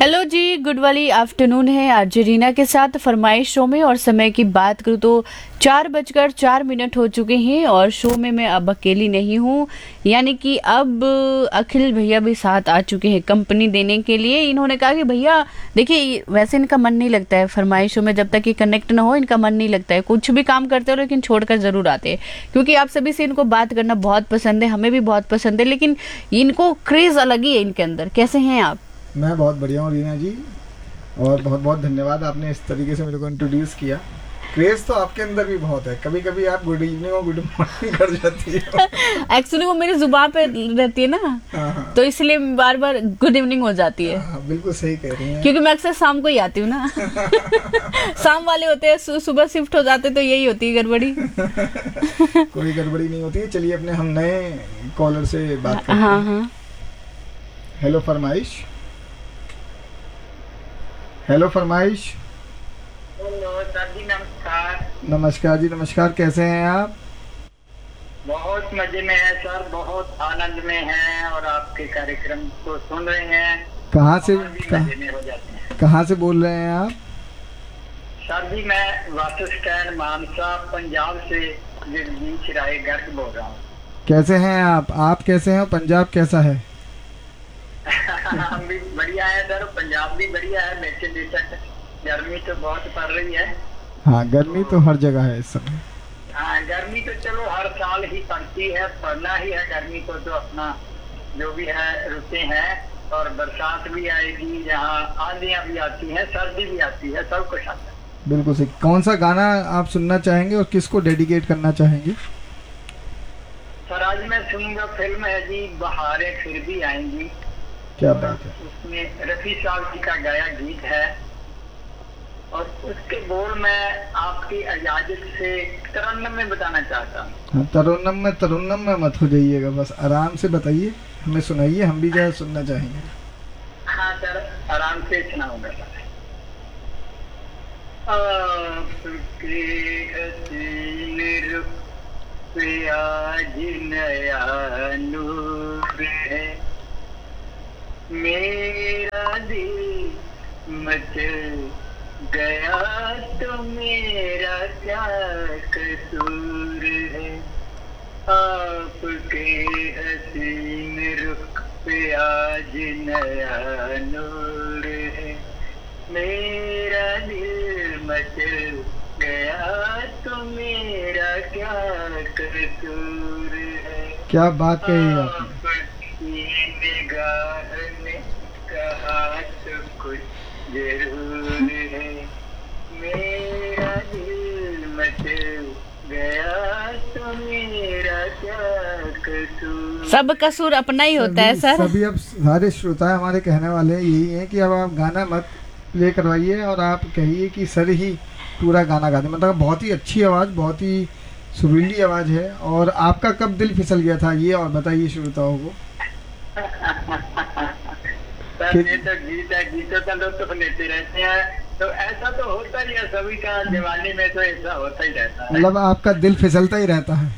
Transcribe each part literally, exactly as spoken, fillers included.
Hello जी, good वाली afternoon है आज रीना के साथ फरमाइश शो में। और समय की बात करूँ तो चार बजकर चार मिनट हो चुके हैं और शो में मैं अब अकेली नहीं हूँ, यानी कि अब अखिल भैया भी साथ आ चुके हैं कंपनी देने के लिए। इन्होंने कहा कि भैया देखिए, वैसे इनका मन नहीं लगता है फरमाइश शो में, जब तक ये कनेक्ट ना हो इनका मन नहीं लगता है। कुछ भी काम करते हो लेकिन छोड़कर जरूर आते हैं, क्योंकि आप सभी से इनको बात करना बहुत पसंद है, हमें भी बहुत पसंद है, लेकिन इनको क्रेज अलग ही है इनके अंदर। कैसे हैं आप? मैं बहुत बढ़िया हूँ रीना जी, और बहुत बहुत धन्यवाद आपने इस तरीके से मेरे को इंट्रोड्यूस किया। क्रेज तो आपके अंदर भी बहुत है, कभी कभी आप गुड इवनिंग और गुड मॉर्निंग कर जाती है। एक्चुअली वो मेरी जुबान पे रहती है ना, हाँ, तो इसलिए बार बार गुड इवनिंग हो जाती है। हाँ, बिल्कुल सही कह रही हैं, क्योंकि मैं अक्सर शाम को ही आती हूँ ना। शाम वाले होते हैं, सु, सुबह शिफ्ट हो जाते, तो यही होती है गड़बड़ी। कोई गड़बड़ी नहीं होती है। चलिए अपने हम नए कॉलर से बात करते हैं। हाँ हाँ, हेलो फरमाइश। हेलो फरमाइश। हेलो सर जी, नमस्कार। नमस्कार जी, नमस्कार। कैसे हैं आप? बहुत मजे में है सर, बहुत आनंद में हैं और आपके कार्यक्रम को सुन रहे हैं। कहाँ से और भी कहाँ, मजे में हो जाते हैं। कहाँ से बोल रहे हैं आप? सर जी, मैं बस स्टैंड मानसा पंजाब से जगदीश राय गर्ग बोल रहा हूँ। कैसे हैं आप? आप कैसे हैं? पंजाब कैसा है? हम भी बढ़िया है सर, पंजाब भी बढ़िया है। वैसे बेशक गर्मी तो बहुत पड़ रही है। हाँ, गर्मी तो हर जगह है इस समय। हाँ, गर्मी तो चलो हर साल ही पड़ती है, पड़ना ही है गर्मी को। तो अपना जो भी है रुते हैं, और बरसात भी आएगी, जहाँ आंधियां भी आती हैं, सर्दी भी आती है, सब कुछ आता है। बिल्कुल सही। कौन सा गाना आप सुनना चाहेंगे और किसको डेडिकेट करना चाहेंगे? सर आज मैं सुनूंगा, फिल्म है जी बहारें फिर भी आएंगी। क्या बात है। उसमें रफी साहब जी का गाया गीत है, और उसके बोल मैं आपकी इजाजत से तरन्नुम में बताना चाहता हूँ। हाँ, तरुन्नम में तरुन्नम में मत हो जाइएगा, बस आराम से बताइए, हमें सुनाइए, हम भी क्या सुनना चाहेंगे। हाँ सर, आराम से सुनाऊंगा सर। आपके हसीन रुख पे आज नया नूर है, मेरा दिल मचल गया तो मेरा क्या कसूर है। आपके हसीन रुख पे आज नया नूर है, मेरा दिल मचल गया तो मेरा क्या कसूर है। क्या बात कही आपने। निगाह ने कहा तो कुछ जरूर है, मेरा दिल मचल गया तो मेरा क्या कसूर। सब कसूर अपना ही होता है सर। सभी अब सारे श्रोता हमारे कहने वाले यही हैं कि अब आप गाना मत प्ले करवाइए और आप कहिए कि सर ही पूरा गाना गाते। मतलब बहुत ही अच्छी आवाज़, बहुत ही सुरीली आवाज़ है। और आपका कब दिल फिसल गया था, ये और बताइए श्रोताओं को। सर ये तो गीत है, गीतों का लुत्फ लेते रहते हैं, तो ऐसा तो होता ही है, सभी का जवानी में तो ऐसा होता ही रहता है। मतलब आपका दिल फिसलता ही रहता है।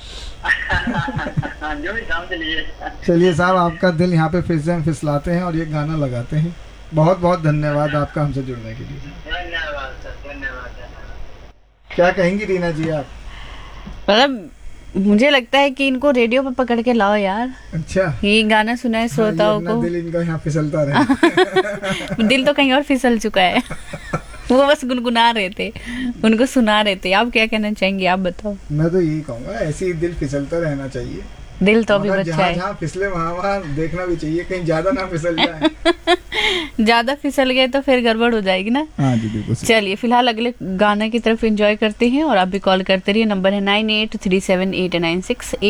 जो भी समझ लिए। चलिए साहब, आपका दिल यहाँ पे फिर से हम फिसलाते हैं और ये गाना लगाते हैं। बहुत बहुत धन्यवाद आपका हमसे जुड़ने के लिए। धन्यवाद सर, धन्यवाद धन्यवाद। क्या कहेंगी रीना जी आप? मतलब मुझे लगता है कि इनको रेडियो पर पकड़ के लाओ यार। अच्छा, ये गाना सुनाए श्रोताओं हाँ, को। दिल इनका यहाँ फिसलता रहे। दिल तो कहीं और फिसल चुका है। वो बस गुनगुना रहे थे, उनको सुना रहे थे। आप क्या कहना चाहेंगे, आप बताओ। मैं तो यही कहूँगा, ऐसे ही दिल फिसलता रहना चाहिए। दिल तो अभी मगर बच्चा जहाँ है। जहाँ फिसले वहाँ वहाँ देखना भी चाहिए, कहीं ज्यादा ना फिसल जाए। ज्यादा फिसल गए तो फिर गड़बड़ हो जाएगी ना। हाँ जी, बिल्कुल। चलिए फिलहाल अगले गाने की तरफ एंजॉय करते हैं, और आप भी कॉल करते रहिए। नंबर है nine eight three seven eight nine six